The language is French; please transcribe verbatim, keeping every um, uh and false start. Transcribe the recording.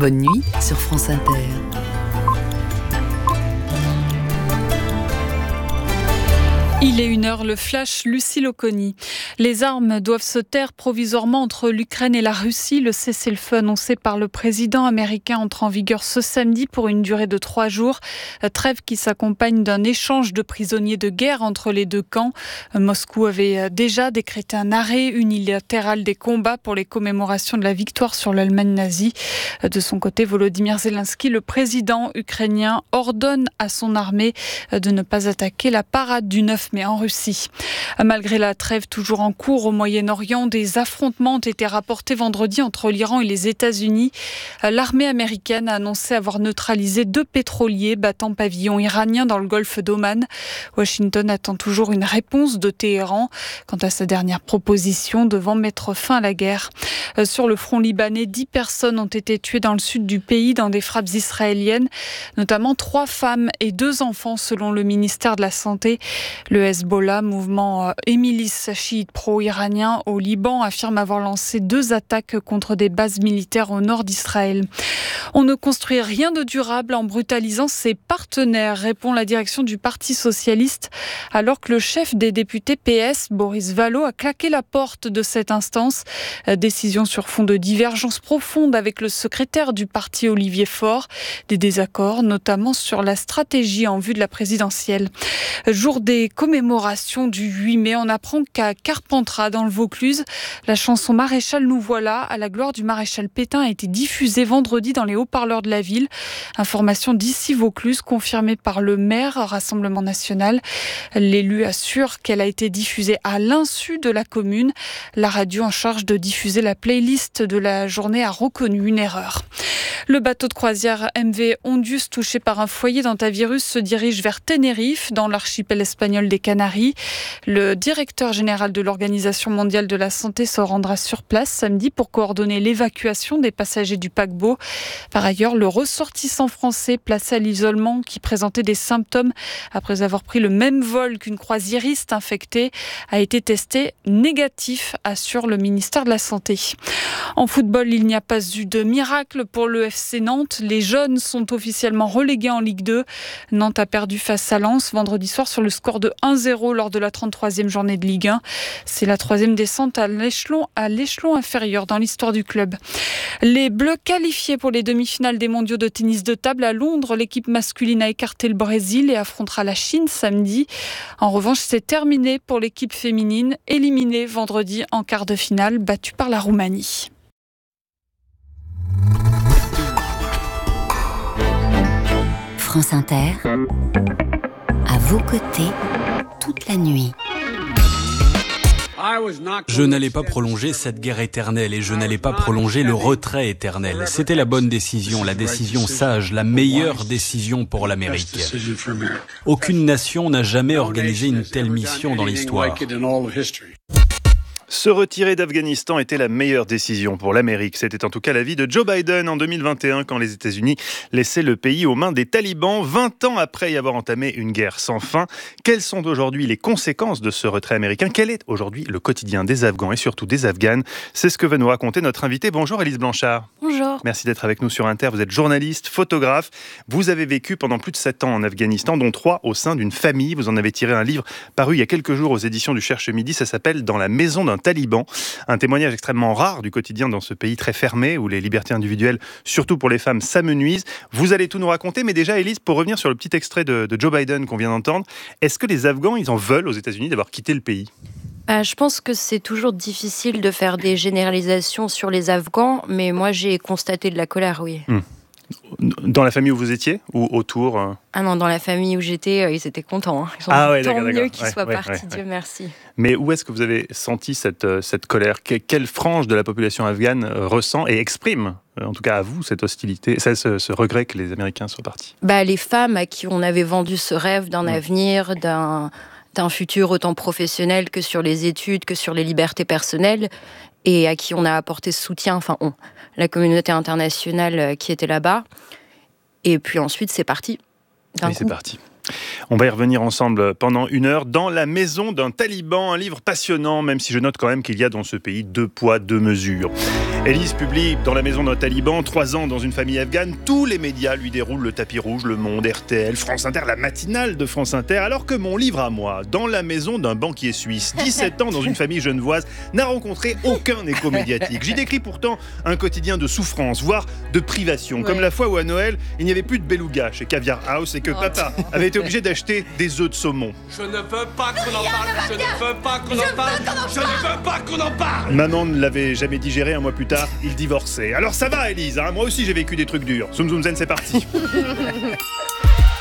Bonne nuit sur France Inter. Il est une heure, le flash, Lucille Oconi. Les armes doivent se taire provisoirement entre l'Ukraine et la Russie. Le cessez-le-feu annoncé par le président américain entre en vigueur ce samedi pour une durée de trois jours. Trêve qui s'accompagne d'un échange de prisonniers de guerre entre les deux camps. Moscou avait déjà décrété un arrêt unilatéral des combats pour les commémorations de la victoire sur l'Allemagne nazie. De son côté, Volodymyr Zelensky, le président ukrainien, ordonne à son armée de ne pas attaquer la parade du neuf mai en Russie. Malgré la trêve toujours en cours au Moyen-Orient, des affrontements ont été rapportés vendredi entre l'Iran et les États-Unis. L'armée américaine a annoncé avoir neutralisé deux pétroliers battant pavillon iranien dans le golfe d'Oman. Washington attend toujours une réponse de Téhéran quant à sa dernière proposition devant mettre fin à la guerre. Sur le front libanais, dix personnes ont été tuées dans le sud du pays dans des frappes israéliennes, notamment trois femmes et deux enfants selon le ministère de la Santé. Le Hezbollah, mouvement et milice chiite pro-iranien au Liban, affirme avoir lancé deux attaques contre des bases militaires au nord d'Israël. On ne construit rien de durable en brutalisant ses partenaires, répond la direction du Parti socialiste, alors que le chef des députés P S, Boris Vallaud, a claqué la porte de cette instance. Décision sur fond de divergence profonde avec le secrétaire du parti Olivier Faure. Des désaccords, notamment sur la stratégie en vue de la présidentielle. Jour des commémorations du huit mai, on apprend qu'à Carpentras, dans le Vaucluse, la chanson Maréchal nous voilà, à la gloire du maréchal Pétain, a été diffusée vendredi dans les haut-parleurs de la ville. Information d'ici Vaucluse, confirmée par le maire Rassemblement National. L'élu assure qu'elle a été diffusée à l'insu de la commune. La radio en charge de diffuser la playlist de la journée a reconnu une erreur. Le bateau de croisière M V Ondius, touché par un foyer d'hantavirus, se dirige vers Tenerife, dans l'archipel espagnol des Canaries. Le directeur général de l'Organisation mondiale de la santé se rendra sur place samedi pour coordonner l'évacuation des passagers du paquebot. Par ailleurs, le ressortissant français placé à l'isolement qui présentait des symptômes après avoir pris le même vol qu'une croisiériste infectée a été testé négatif, assure le ministère de la Santé. En football, il n'y a pas eu de miracle pour le F C Nantes. Les jeunes sont officiellement relégués en Ligue deux. Nantes a perdu face à Lens vendredi soir sur le score de un zéro lors de la trente-troisième journée de Ligue un. C'est la troisième descente à l'échelon, à l'échelon inférieur dans l'histoire du club. Les Bleus qualifiés pour les demi-finales des mondiaux de tennis de table à Londres. L'équipe masculine a écarté le Brésil et affrontera la Chine samedi. En revanche, c'est terminé pour l'équipe féminine, éliminée vendredi en quart de finale, battue par la Roumanie. France Inter, à vos côtés, toute la nuit. Je n'allais pas prolonger cette guerre éternelle et je n'allais pas prolonger le retrait éternel. C'était la bonne décision, la décision sage, la meilleure décision pour l'Amérique. Aucune nation n'a jamais organisé une telle mission dans l'histoire. Se retirer d'Afghanistan était la meilleure décision pour l'Amérique. C'était en tout cas l'avis de Joe Biden en deux mille vingt et un quand les États-Unis laissaient le pays aux mains des talibans, vingt ans après y avoir entamé une guerre sans fin. Quelles sont aujourd'hui les conséquences de ce retrait américain ? Quel est aujourd'hui le quotidien des Afghans et surtout des Afghanes ? C'est ce que va nous raconter notre invitée. Bonjour Élise Blanchard. Bonjour. Merci d'être avec nous sur Inter. Vous êtes journaliste, photographe. Vous avez vécu pendant plus de sept ans en Afghanistan, dont trois au sein d'une famille. Vous en avez tiré un livre paru il y a quelques jours aux éditions du Cherche Midi. Ça s'appelle « Dans la maison d'un taliban ». Un témoignage extrêmement rare du quotidien dans ce pays très fermé où les libertés individuelles, surtout pour les femmes, s'amenuisent. Vous allez tout nous raconter, mais déjà, Élise, pour revenir sur le petit extrait de, de Joe Biden qu'on vient d'entendre, est-ce que les Afghans, ils en veulent aux États-Unis d'avoir quitté le pays ? Euh, je pense que c'est toujours difficile de faire des généralisations sur les Afghans, mais moi j'ai constaté de la colère, oui. Mmh. Dans la famille où vous étiez ou autour euh... Ah non, dans la famille où j'étais, euh, ils étaient contents. Hein. Ils sont ah ouais, tant d'accord, mieux d'accord. qu'ils ouais, soient ouais, partis, ouais, Dieu ouais. merci. Mais où est-ce que vous avez senti cette, cette colère ? que, Quelle frange de la population afghane ressent et exprime, en tout cas à vous, cette hostilité, ce, ce regret que les Américains soient partis ? Bah, les femmes à qui on avait vendu ce rêve d'un mmh. avenir, d'un, d'un futur autant professionnel que sur les études, que sur les libertés personnelles, et à qui on a apporté ce soutien, enfin on, la communauté internationale qui était là-bas. Et puis ensuite, c'est parti. Oui, coup. c'est parti. On va y revenir ensemble pendant une heure dans La maison d'un taliban, un livre passionnant, même si je note quand même qu'il y a dans ce pays deux poids, deux mesures. Élise publie Dans la maison d'un taliban, trois ans dans une famille afghane. Tous les médias lui déroulent le tapis rouge, Le Monde, R T L, France Inter, la matinale de France Inter. Alors que mon livre à moi, Dans la maison d'un banquier suisse, dix-sept ans dans une famille genevoise, n'a rencontré aucun écho médiatique. J'y décris pourtant un quotidien de souffrance, voire de privation. Ouais. Comme la fois où à Noël, il n'y avait plus de beluga chez Caviar House et que oh papa non. avait été obligé d'acheter des œufs de saumon. Je ne veux pas qu'on en parle, je ne veux pas qu'on en parle, je ne veux pas qu'on en parle. Maman ne l'avait jamais digéré, un mois plus tard, il divorçait. Alors ça va, Élise, hein, moi aussi j'ai vécu des trucs durs. Zoom Zoom Zen, c'est parti.